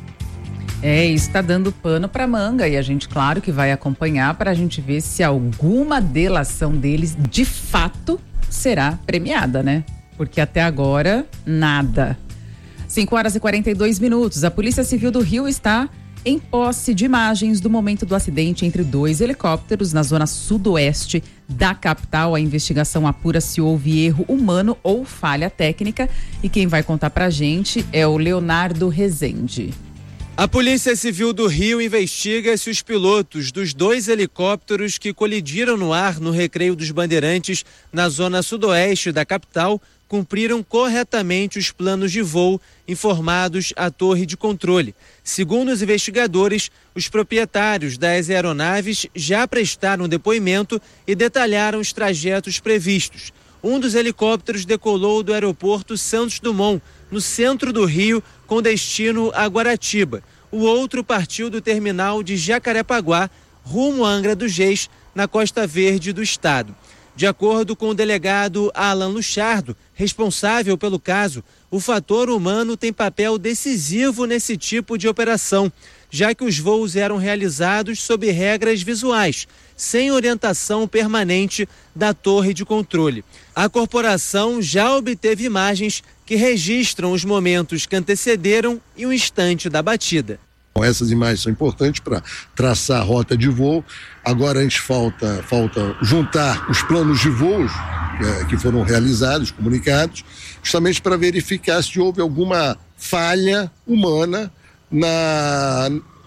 É, está dando pano para manga e a gente, claro, que vai acompanhar para a gente ver se alguma delação deles de fato será premiada, né? Porque até agora, nada. cinco horas e quarenta e dois minutos. A Polícia Civil do Rio está em posse de imagens do momento do acidente entre dois helicópteros na zona sudoeste da capital. A investigação apura se houve erro humano ou falha técnica. E quem vai contar pra gente é o Leonardo Rezende. A Polícia Civil do Rio investiga se os pilotos dos dois helicópteros que colidiram no ar no Recreio dos Bandeirantes, na zona sudoeste da capital, cumpriram corretamente os planos de voo informados à torre de controle. Segundo os investigadores, os proprietários das aeronaves já prestaram depoimento e detalharam os trajetos previstos. Um dos helicópteros decolou do aeroporto Santos Dumont, no centro do Rio, com destino a Guaratiba. O outro partiu do terminal de Jacarepaguá, rumo a Angra dos Reis, na Costa Verde do estado. De acordo com o delegado Alan Luchardo, responsável pelo caso, o fator humano tem papel decisivo nesse tipo de operação, já que os voos eram realizados sob regras visuais, sem orientação permanente da torre de controle. A corporação já obteve imagens que registram os momentos que antecederam e o instante da batida. Essas imagens são importantes para traçar a rota de voo. Agora a gente falta, falta juntar os planos de voos é, que foram realizados, comunicados, justamente para verificar se houve alguma falha humana na,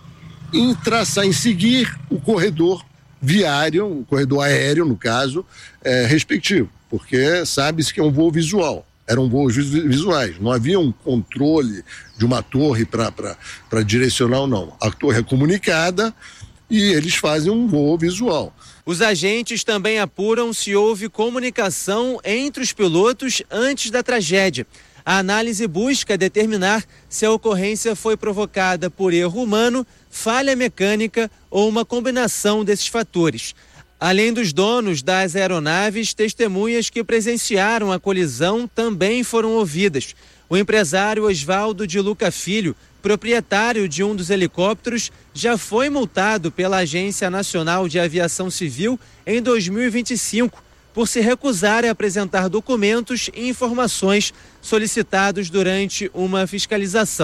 em traçar, em seguir o corredor viário, o corredor aéreo, no caso, é, respectivo, porque sabe-se que é um voo visual. Eram voos visuais, não havia um controle de uma torre para direcionar ou não. A torre é comunicada e eles fazem um voo visual. Os agentes também apuram se houve comunicação entre os pilotos antes da tragédia. A análise busca determinar se a ocorrência foi provocada por erro humano, falha mecânica ou uma combinação desses fatores. Além dos donos das aeronaves, testemunhas que presenciaram a colisão também foram ouvidas. O empresário Osvaldo de Luca Filho, proprietário de um dos helicópteros, já foi multado pela Agência Nacional de Aviação Civil em dois mil e vinte e cinco por se recusar a apresentar documentos e informações solicitados durante uma fiscalização.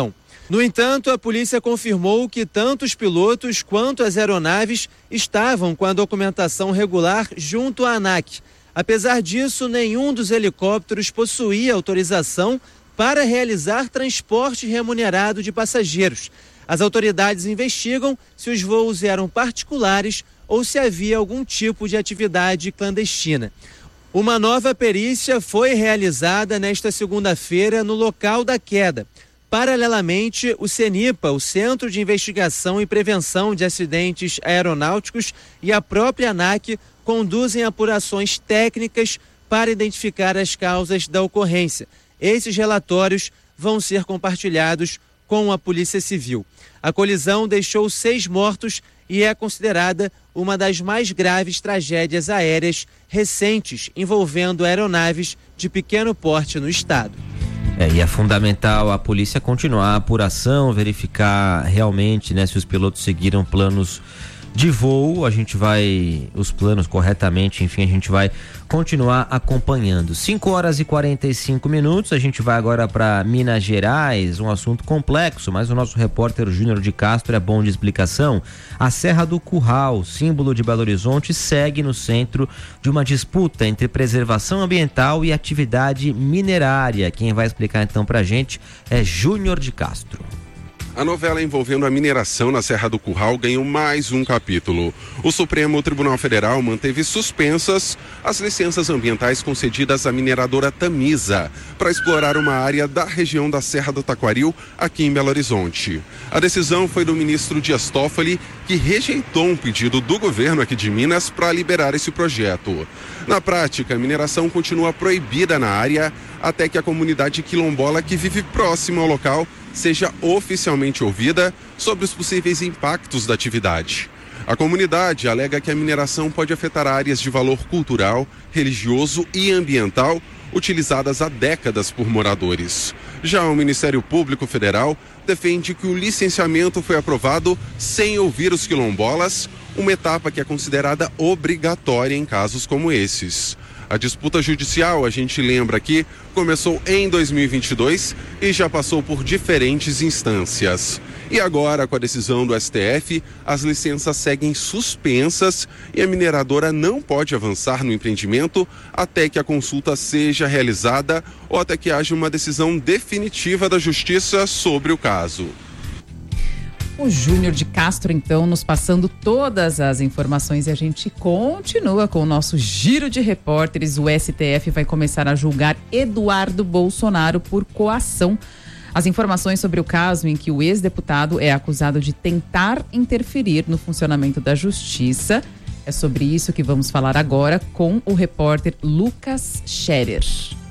No entanto, a polícia confirmou que tanto os pilotos quanto as aeronaves estavam com a documentação regular junto à ANAC. Apesar disso, nenhum dos helicópteros possuía autorização para realizar transporte remunerado de passageiros. As autoridades investigam se os voos eram particulares ou se havia algum tipo de atividade clandestina. Uma nova perícia foi realizada nesta segunda-feira no local da queda. Paralelamente, o CENIPA, o Centro de Investigação e Prevenção de Acidentes Aeronáuticos, e a própria ANAC conduzem apurações técnicas para identificar as causas da ocorrência. Esses relatórios vão ser compartilhados com a Polícia Civil. A colisão deixou seis mortos e é considerada uma das mais graves tragédias aéreas recentes envolvendo aeronaves de pequeno porte no estado. É, e é fundamental a polícia continuar a apuração, verificar realmente, né, se os pilotos seguiram planos de voo. A gente vai, os planos corretamente, enfim, a gente vai continuar acompanhando. cinco horas e quarenta e cinco minutos, a gente vai agora para Minas Gerais, um assunto complexo, mas o nosso repórter Júnior de Castro é bom de explicação. A Serra do Curral, símbolo de Belo Horizonte, segue no centro de uma disputa entre preservação ambiental e atividade minerária. Quem vai explicar então pra gente é Júnior de Castro. A novela envolvendo a mineração na Serra do Curral ganhou mais um capítulo. O Supremo Tribunal Federal manteve suspensas as licenças ambientais concedidas à mineradora Tamisa para explorar uma área da região da Serra do Taquaril, aqui em Belo Horizonte. A decisão foi do ministro Dias Toffoli, que rejeitou um pedido do governo aqui de Minas para liberar esse projeto. Na prática, a mineração continua proibida na área até que a comunidade quilombola que vive próximo ao local seja oficialmente ouvida sobre os possíveis impactos da atividade. A comunidade alega que a mineração pode afetar áreas de valor cultural, religioso e ambiental utilizadas há décadas por moradores. Já o Ministério Público Federal defende que o licenciamento foi aprovado sem ouvir os quilombolas, uma etapa que é considerada obrigatória em casos como esses. A disputa judicial, a gente lembra aqui, começou em dois mil e vinte e dois e já passou por diferentes instâncias. E agora, com a decisão do S T F, as licenças seguem suspensas e a mineradora não pode avançar no empreendimento até que a consulta seja realizada ou até que haja uma decisão definitiva da Justiça sobre o caso. O Júnior de Castro, então, nos passando todas as informações, e a gente continua com o nosso giro de repórteres. O S T F vai começar a julgar Eduardo Bolsonaro por coação. As informações sobre o caso em que o ex-deputado é acusado de tentar interferir no funcionamento da justiça. É sobre isso que vamos falar agora com o repórter Lucas Scherer.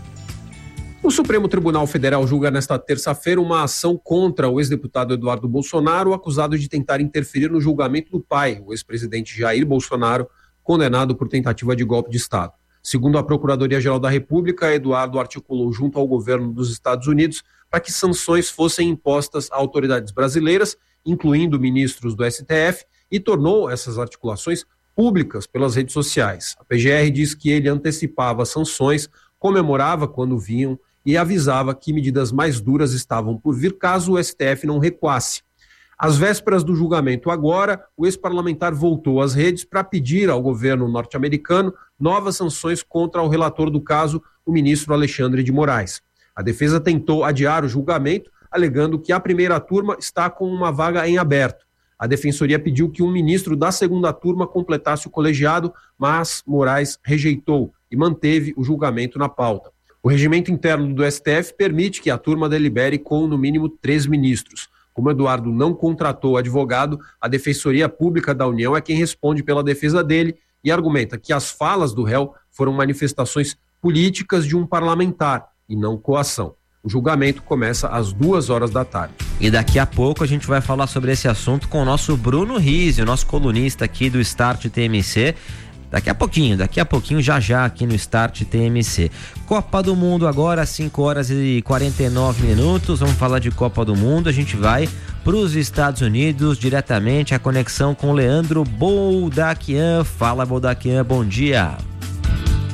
O Supremo Tribunal Federal julga nesta terça-feira uma ação contra o ex-deputado Eduardo Bolsonaro, acusado de tentar interferir no julgamento do pai, o ex-presidente Jair Bolsonaro, condenado por tentativa de golpe de Estado. Segundo a Procuradoria-Geral da República, Eduardo articulou junto ao governo dos Estados Unidos para que sanções fossem impostas a autoridades brasileiras, incluindo ministros do S T F, e tornou essas articulações públicas pelas redes sociais. A P G R diz que ele antecipava sanções, comemorava quando vinham e avisava que medidas mais duras estavam por vir caso o S T F não recuasse. Às vésperas do julgamento agora, o ex-parlamentar voltou às redes para pedir ao governo norte-americano novas sanções contra o relator do caso, o ministro Alexandre de Moraes. A defesa tentou adiar o julgamento, alegando que a primeira turma está com uma vaga em aberto. A defensoria pediu que um ministro da segunda turma completasse o colegiado, mas Moraes rejeitou e manteve o julgamento na pauta. O regimento interno do S T F permite que a turma delibere com, no mínimo, três ministros. Como Eduardo não contratou advogado, a Defensoria Pública da União é quem responde pela defesa dele e argumenta que as falas do réu foram manifestações políticas de um parlamentar e não coação. O julgamento começa às duas horas da tarde. E daqui a pouco a gente vai falar sobre esse assunto com o nosso Bruno Rizzi, o nosso colunista aqui do Start T M C. Daqui a pouquinho, daqui a pouquinho, já já aqui no Start T M C. Copa do Mundo agora, cinco horas e quarenta e nove minutos. Vamos falar de Copa do Mundo. A gente vai para os Estados Unidos diretamente, a conexão com Leandro Boldaquian. Fala, Boldaquian, bom dia.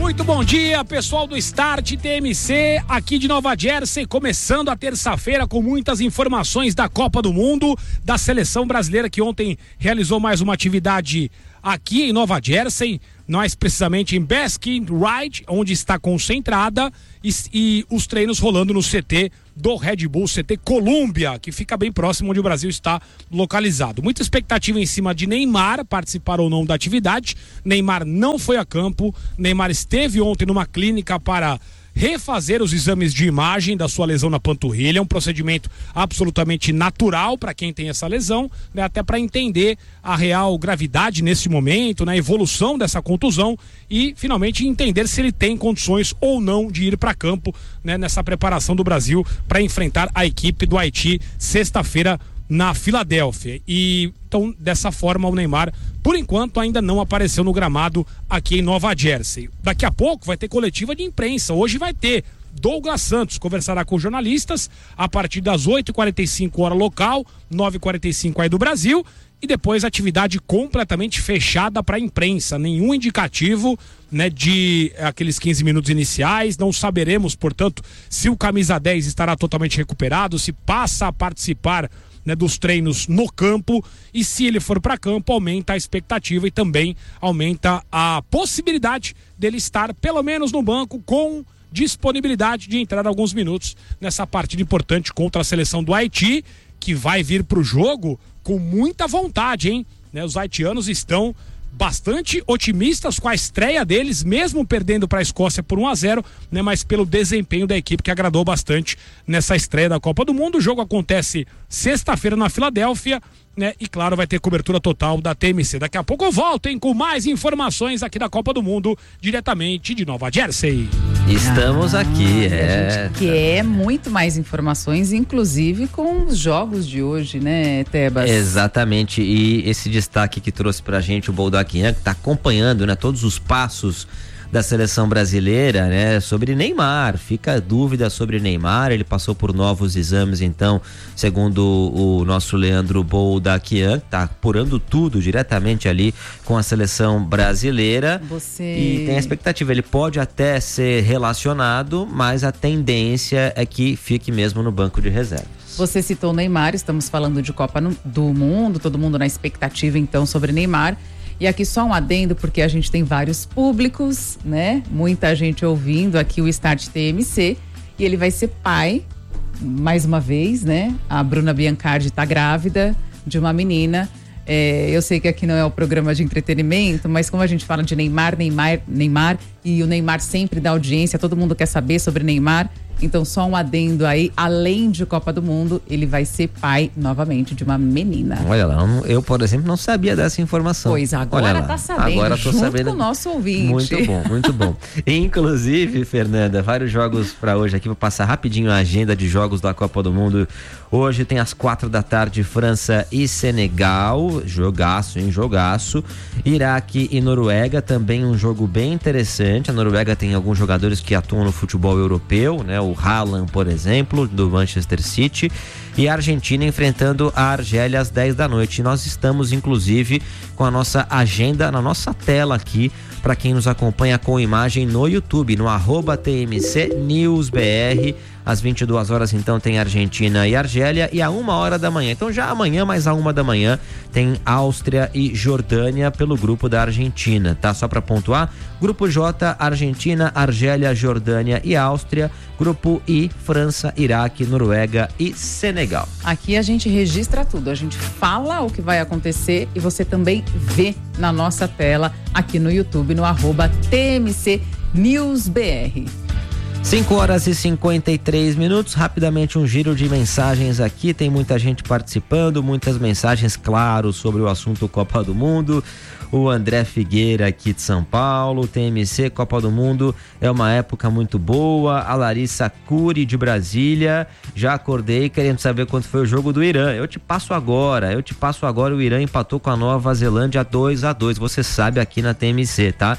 Muito bom dia, pessoal do Start T M C, aqui de Nova Jersey, começando a terça-feira com muitas informações da Copa do Mundo, da seleção brasileira que ontem realizou mais uma atividade aqui em Nova Jersey, mais precisamente em Baskin Ridge, onde está concentrada, e, e os treinos rolando no C T do Red Bull, C T Columbia, que fica bem próximo onde o Brasil está localizado. Muita expectativa em cima de Neymar participar ou não da atividade. Neymar não foi a campo, Neymar esteve ontem numa clínica para refazer os exames de imagem da sua lesão na panturrilha, um procedimento absolutamente natural para quem tem essa lesão, né, até para entender a real gravidade nesse momento, na evolução dessa contusão e finalmente entender se ele tem condições ou não de ir para campo, né, nessa preparação do Brasil para enfrentar a equipe do Haiti sexta-feira na Filadélfia. E então dessa forma o Neymar por enquanto ainda não apareceu no gramado aqui em Nova Jersey. Daqui a pouco vai ter coletiva de imprensa, hoje vai ter. Douglas Santos conversará com jornalistas a partir das oito e quarenta e cinco hora local, nove e quarenta e cinco aí do Brasil, e depois atividade completamente fechada para a imprensa, nenhum indicativo, né, de aqueles quinze minutos iniciais. Não saberemos, portanto, se o camisa dez estará totalmente recuperado, se passa a participar, né, dos treinos no campo, e se ele for para campo aumenta a expectativa e também aumenta a possibilidade dele estar pelo menos no banco com disponibilidade de entrar alguns minutos nessa partida importante contra a seleção do Haiti, que vai vir para o jogo com muita vontade, hein? Né, os haitianos estão bastante otimistas com a estreia deles, mesmo perdendo para a Escócia por um a zero, né, mas pelo desempenho da equipe que agradou bastante nessa estreia da Copa do Mundo. O jogo acontece sexta-feira na Filadélfia, né, e claro, vai ter cobertura total da T M C. Daqui a pouco eu volto, hein, com mais informações aqui da Copa do Mundo, diretamente de Nova Jersey. Estamos ah, aqui, é. A gente quer muito mais informações, inclusive com os jogos de hoje, né, Tebas? Exatamente, e esse destaque que trouxe pra gente o Boldaquian, que tá acompanhando, né, todos os passos da seleção brasileira, né, sobre Neymar. Fica a dúvida sobre Neymar, ele passou por novos exames, então, segundo o nosso Leandro Boldaquian, tá apurando tudo diretamente ali com a seleção brasileira. Você... E tem a expectativa, ele pode até ser relacionado, mas a tendência é que fique mesmo no banco de reservas. Você citou o Neymar, estamos falando de Copa no, do Mundo, todo mundo na expectativa então sobre Neymar. E aqui só um adendo, porque a gente tem vários públicos, né? Muita gente ouvindo aqui o Start T M C. E ele vai ser pai, mais uma vez, né? A Bruna Biancardi tá grávida de uma menina. É, eu sei que aqui não é o programa de entretenimento, mas como a gente fala de Neymar, Neymar, Neymar, e o Neymar sempre dá audiência, todo mundo quer saber sobre Neymar. Então, só um adendo aí, além de Copa do Mundo, ele vai ser pai novamente de uma menina. Olha lá, eu, por exemplo, não sabia dessa informação. Pois agora tá sabendo, agora tô junto sabendo. com o nosso ouvinte. Muito bom, muito bom. Inclusive, Fernanda, vários jogos para hoje aqui, vou passar rapidinho a agenda de jogos da Copa do Mundo. Hoje tem às quatro da tarde França e Senegal, jogaço, hein, jogaço. Iraque e Noruega, também um jogo bem interessante. A Noruega tem alguns jogadores que atuam no futebol europeu, né? O Haaland, por exemplo, do Manchester City. E a Argentina enfrentando a Argélia às dez da noite. E nós estamos, inclusive, com a nossa agenda na nossa tela aqui, para quem nos acompanha com imagem no YouTube, no arroba T M C News B R. Às vinte e duas horas, então, tem Argentina e Argélia, e a uma hora da manhã. Então, já amanhã, mais a uma da manhã, tem Áustria e Jordânia pelo grupo da Argentina, tá? Só para pontuar, grupo J, Argentina, Argélia, Jordânia e Áustria. Grupo I, França, Iraque, Noruega e Senegal. Aqui a gente registra tudo, a gente fala o que vai acontecer e você também vê na nossa tela aqui no YouTube, no arroba T M C News B R. cinco horas e cinquenta e três minutos, rapidamente um giro de mensagens aqui, tem muita gente participando, muitas mensagens, claro, sobre o assunto Copa do Mundo. O André Figueira aqui de São Paulo, T M C, Copa do Mundo é uma época muito boa. A Larissa Cury de Brasília, já acordei querendo saber quanto foi o jogo do Irã. Eu te passo agora, eu te passo agora, o Irã empatou com a Nova Zelândia dois a dois, você sabe, aqui na T M C, tá?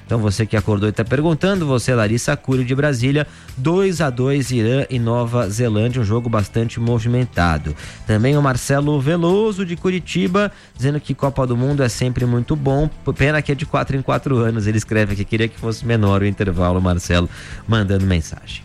Então você que acordou e está perguntando, você, Larissa Cury de Brasília, dois a dois Irã e Nova Zelândia, um jogo bastante movimentado. Também o Marcelo Veloso de Curitiba, dizendo que Copa do Mundo é sempre muito bom, pena que é de quatro em quatro anos, ele escreve aqui, queria que fosse menor o intervalo, Marcelo, mandando mensagem.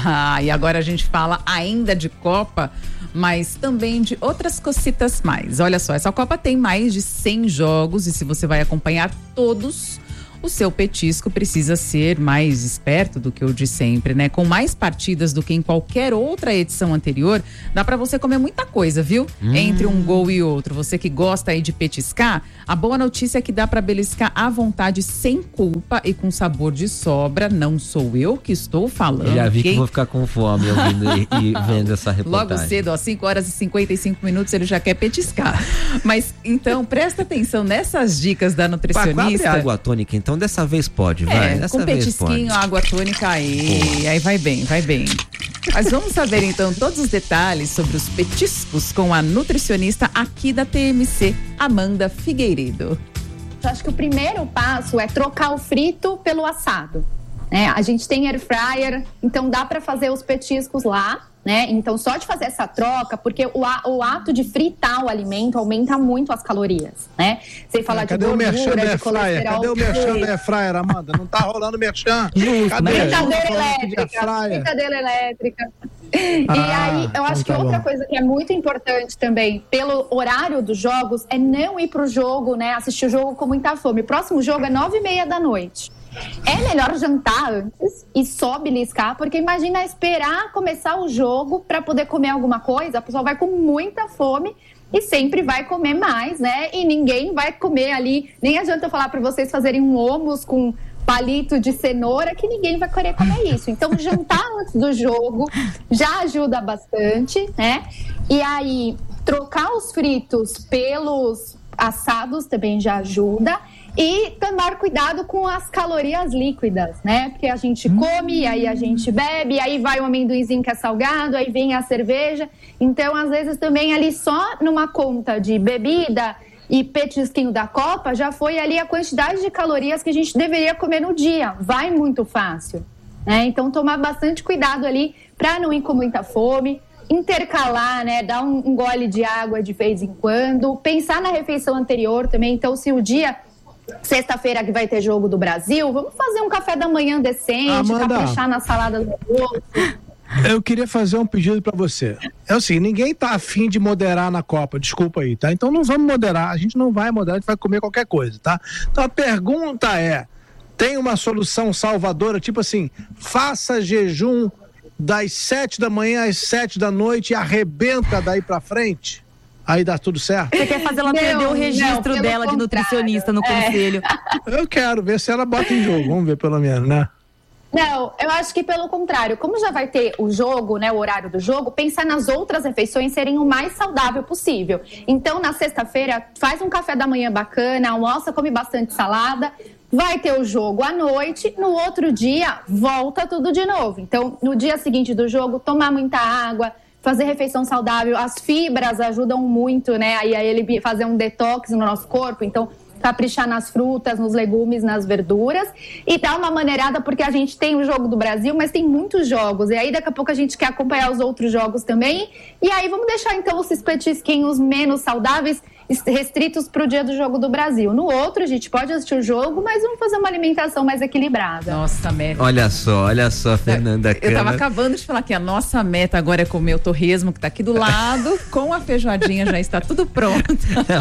E agora a gente fala ainda de Copa, mas também de outras cocitas mais. Olha só, essa Copa tem mais de cem jogos e se você vai acompanhar todos, o seu petisco precisa ser mais esperto do que o de sempre, né? Com mais partidas do que em qualquer outra edição anterior, dá pra você comer muita coisa, viu? Hum. Entre um gol e outro. Você que gosta aí de petiscar, a boa notícia é que dá pra beliscar à vontade, sem culpa e com sabor de sobra. Não sou eu que estou falando. Já vi quem... que vou ficar com fome ouvindo e, e vendo essa reportagem. Logo cedo, ó, cinco horas e cinquenta e cinco minutos, ele já quer petiscar. Mas, então, presta atenção nessas dicas da nutricionista. Abre água tônica, então dessa vez pode, vai. É, dessa com vez petisquinho, pode. água tônica aí, Pô. aí vai bem, vai bem. Mas vamos saber então todos os detalhes sobre os petiscos com a nutricionista aqui da T M C, Amanda Figueiredo. Eu acho que o primeiro passo é trocar o frito pelo assado. Né? A gente tem air fryer, então dá para fazer os petiscos lá. Né? Então, só de fazer essa troca, porque o, a, o ato de fritar o alimento aumenta muito as calorias, né? Sem falar ah, de gordura, de colesterol. Cadê o merchan da air fryer, Amanda? Não tá rolando merchan. Cadê? Fritadeira elétrica, fritadeira elétrica. Ah, e aí, eu acho então tá que outra bom. coisa que é muito importante também, pelo horário dos jogos, é não ir pro jogo, né? Assistir o jogo com muita fome. O próximo jogo é nove e meia da noite. É melhor jantar antes e só beliscar, porque imagina esperar começar o jogo para poder comer alguma coisa, a pessoa vai com muita fome e sempre vai comer mais, né? E ninguém vai comer ali, nem adianta eu falar para vocês fazerem um hummus com palito de cenoura, que ninguém vai querer comer isso. Então, jantar antes do jogo já ajuda bastante, né? E aí, trocar os fritos pelos assados também já ajuda. E tomar cuidado com as calorias líquidas, né? Porque a gente come, hum. aí a gente bebe, aí vai o amendoinzinho que é salgado, aí vem a cerveja. Então, às vezes, também ali só numa conta de bebida e petisquinho da Copa, já foi ali a quantidade de calorias que a gente deveria comer no dia. Vai muito fácil, né? Então, tomar bastante cuidado ali para não ir com muita fome. Intercalar, né? Dar um, um gole de água de vez em quando. Pensar na refeição anterior também. Então, se o dia... Sexta-feira que vai ter jogo do Brasil, vamos fazer um café da manhã decente, Amanda, caprichar na salada do almoço. Eu queria fazer um pedido pra você. É assim, ninguém tá afim de moderar na Copa, desculpa aí, tá? Então não vamos moderar, a gente não vai moderar, a gente vai comer qualquer coisa, tá? Então a pergunta é, tem uma solução salvadora, tipo assim, faça jejum das sete da manhã às sete da noite e arrebenta daí pra frente? Aí dá tudo certo? Você quer fazer ela não, perder o registro não, dela de nutricionista no é. conselho? Eu quero ver se ela bota em jogo, vamos ver pelo menos, né? Não, eu acho que pelo contrário, como já vai ter o jogo, né, o horário do jogo, pensar nas outras refeições serem o mais saudável possível. Então, na sexta-feira, faz um café da manhã bacana, almoça, come bastante salada, vai ter o jogo à noite, no outro dia, volta tudo de novo. Então, no dia seguinte do jogo, tomar muita água, fazer refeição saudável, as fibras ajudam muito, né, aí a ele fazer um detox no nosso corpo, então... caprichar nas frutas, nos legumes, nas verduras e dar uma maneirada, porque a gente tem o jogo do Brasil, mas tem muitos jogos, e aí daqui a pouco a gente quer acompanhar os outros jogos também, e aí vamos deixar então esses petisquinhos menos saudáveis restritos para o dia do jogo do Brasil. No outro a gente pode assistir o jogo, mas vamos fazer uma alimentação mais equilibrada. Nossa, meta. Olha só, olha só, Fernanda Eu tava acabando de falar que a nossa meta agora é comer o torresmo que tá aqui do lado, com a feijoadinha já está tudo pronto.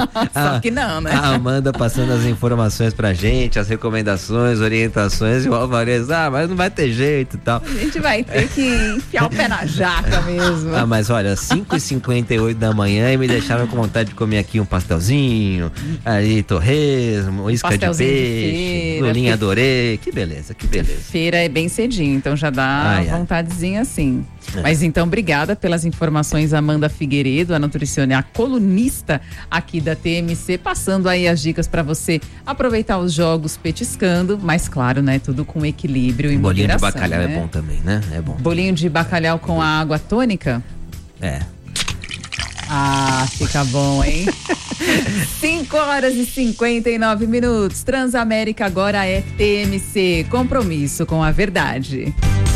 Só que não, né? A Amanda passando as informações pra gente, as recomendações, orientações, e o Alvarez, ah, mas não vai ter jeito e tal. A gente vai ter que enfiar o pé na jaca mesmo. Ah, mas olha, cinco e cinquenta e oito da manhã e me deixaram com vontade de comer aqui um pastelzinho, aí torresmo, isca de peixe, lulinha adorei, que beleza, que beleza. Feira é bem cedinho, então já dá ai, vontadezinha assim. É. Mas então, obrigada pelas informações, Amanda Figueiredo, a nutricionista, a colunista aqui da T M C, passando aí as dicas para você aproveitar os jogos petiscando, mas claro, né, tudo com equilíbrio e bolinho moderação, de bacalhau né? É bom também, né? É bom. Bolinho de bacalhau com a água tônica? É. Ah, fica bom, hein? cinco horas e cinquenta e nove minutos. Transamérica agora é T M C. Compromisso com a verdade.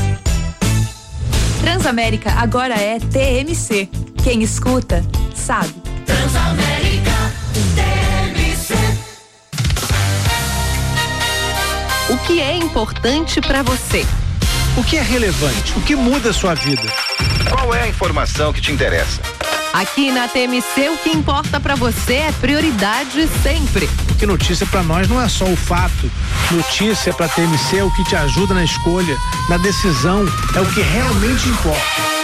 Transamérica agora é T M C. Quem escuta, sabe. Transamérica T M C. O que é importante para você? O que é relevante? O que muda a sua vida? Qual é a informação que te interessa? Aqui na T M C, o que importa para você é prioridade sempre. Porque notícia para nós não é só o fato. Notícia para T M C é o que te ajuda na escolha, na decisão, é o que realmente importa.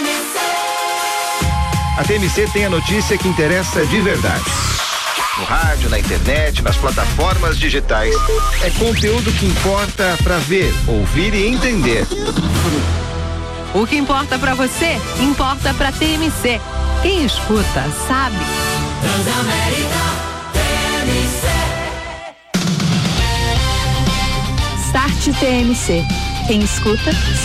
A T M C tem a notícia que interessa de verdade. No rádio, na internet, nas plataformas digitais. É conteúdo que importa para ver, ouvir e entender. O que importa para você, importa para T M C. Quem escuta, sabe. Transamérica T M C. Start T M C. Quem escuta,